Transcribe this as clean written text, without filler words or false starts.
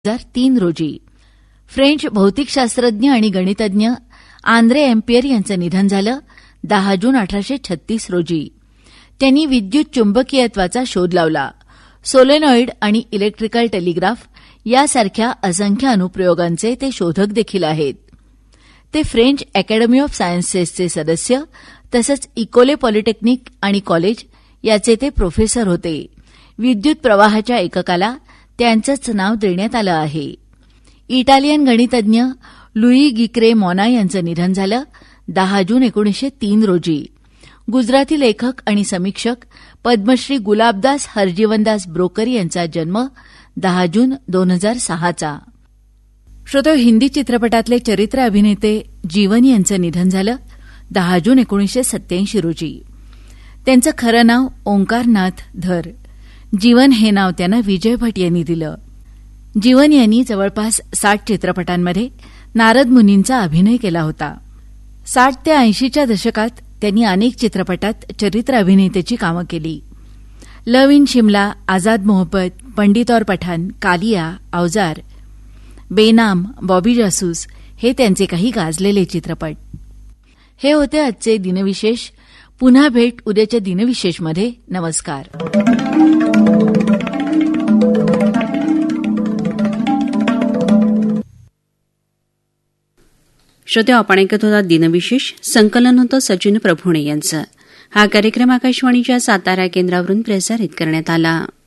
2003 रोजी. फ्रेंच भौतिकशास्त्रज्ञ आणि गणितज्ञ आंद्रे एम्पियर यांचं निधन झालं 10 जून 1836 रोजी. त्यांनी विद्युत चुंबकीयत्वाचा शोध लावला. सोलेनॉइड आणि इलेक्ट्रिकल टेलिग्राफ यासारख्या असंख्य अनुप्रयोगांचे ते शोधक देखील आहेत. ते फ्रेंच अकॅडमी ऑफ सायन्सेसचे सदस्य तसंच इकोले पॉलिटेक्निक आणि कॉलेज याचे ते प्रोफेसर होते. विद्युत प्रवाहाच्या एककाला त्यांचंच नाव देण्यात आलं आहे. इटालियन गणितज्ञ लुई गिक्रे मोना यांचं निधन झालं 10 जून 1903 रोजी. गुजराती लेखक आणि समीक्षक पद्मश्री गुलाबदास हरजीवनदास ब्रोकर यांचा जन्म 10 जून 2006चा. श्रोतो, हिंदी चित्रपटातले चरित्र अभिनेते जीवन यांचं निधन झालं 10 जून 1987 रोजी. त्यांचं खरं नाव ओंकारनाथ धर. जीवन हे नाव त्यांना विजय भट यांनी दिलं. जीवन यांनी जवळपास 60 चित्रपटांमध्ये नारद मुनींचा अभिनय केला होता. 60 ते 80च्या दशकात त्यांनी अनेक चित्रपटात चरित्र अभिनेत्याची कामं केली. लव इन शिमला, आझाद मोहब्बत, पंडित और पठाण, कालिया, औजार, बेनाम, बॉबी जासूस हे त्यांचे काही गाजलेले चित्रपट. हे होते आजचे दिनविशेष. पुन्हा भेट उद्याच्या दिनविशेषमध्ये. नमस्कार. श्रोते, आपण ऐकत होता दिनविशेष. संकलन होतं सचिन प्रभुणे यांचं. हा कार्यक्रम आकाशवाणीच्या सातारा केंद्रावरून प्रसारित करण्यात आला.